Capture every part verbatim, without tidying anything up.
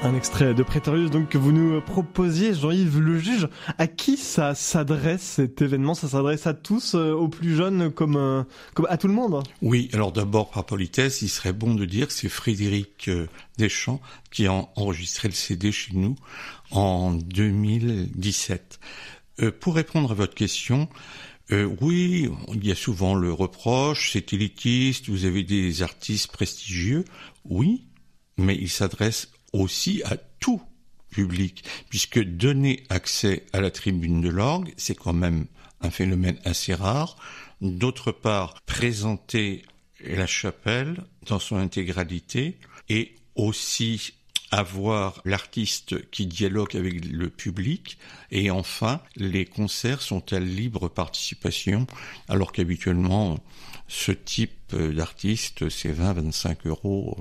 Un extrait de Praetorius donc que vous nous proposiez, Jean-Yves le juge. À qui ça s'adresse cet événement ? Ça s'adresse à tous, euh, aux plus jeunes comme, euh, comme à tout le monde ? Oui, alors d'abord par politesse, il serait bon de dire que c'est Frédéric euh, Deschamps qui a enregistré le C D chez nous en deux mille dix-sept. Euh, pour répondre à votre question, euh, oui, il y a souvent le reproche, c'est élitiste, vous avez des artistes prestigieux, oui, mais il s'adresse aussi à tout public, puisque donner accès à la tribune de l'orgue, c'est quand même un phénomène assez rare. D'autre part, présenter la chapelle dans son intégralité et aussi avoir l'artiste qui dialogue avec le public. Et enfin, les concerts sont à libre participation, alors qu'habituellement, ce type d'artiste, c'est vingt à vingt-cinq euros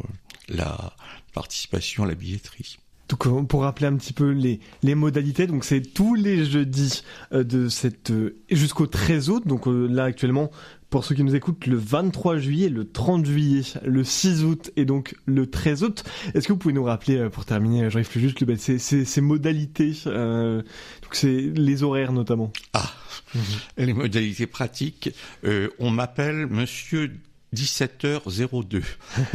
la participation à la billetterie. Donc pour rappeler un petit peu les, les modalités, donc c'est tous les jeudis euh, de cette euh, jusqu'au treize août. Donc euh, là actuellement, pour ceux qui nous écoutent, le vingt-trois juillet, le trente juillet, le six août et donc le treize août. Est-ce que vous pouvez nous rappeler, euh, pour terminer, Jean-Yves le juge, bah, ces, ces, ces modalités, euh, donc c'est les horaires notamment. Ah, mmh. Les modalités pratiques. Euh, on m'appelle Monsieur dix-sept heures zéro deux.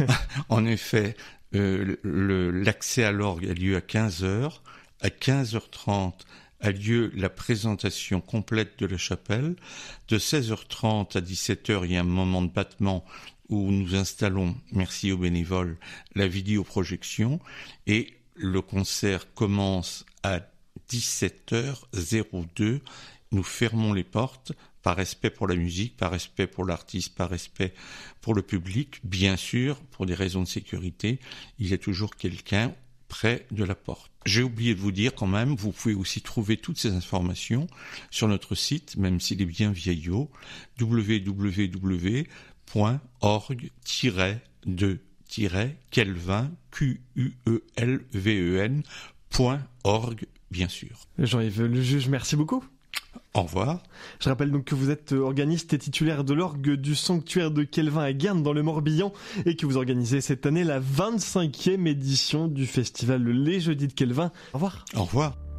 En effet, euh, le, l'accès à l'orgue a lieu à quinze heures. À quinze heures trente a lieu la présentation complète de la chapelle. De seize heures trente à dix-sept heures, il y a un moment de battement où nous installons, merci aux bénévoles, la vidéoprojection. Et le concert commence à dix-sept heures zéro deux. Nous fermons les portes par respect pour la musique, par respect pour l'artiste, par respect pour le public. Bien sûr, pour des raisons de sécurité, il y a toujours quelqu'un près de la porte. J'ai oublié de vous dire quand même, vous pouvez aussi trouver toutes ces informations sur notre site, même s'il est bien vieillot, w w w point org tiret de tiret kelvin q u e l v e n point org, bien sûr. Jean-Yves le juge, merci beaucoup. Au revoir. Je rappelle donc que vous êtes organiste et titulaire de l'orgue du sanctuaire de Kelvin à Guernes dans le Morbihan et que vous organisez cette année la vingt-cinquième édition du festival Les Jeudis de Kelvin. Au revoir. Au revoir.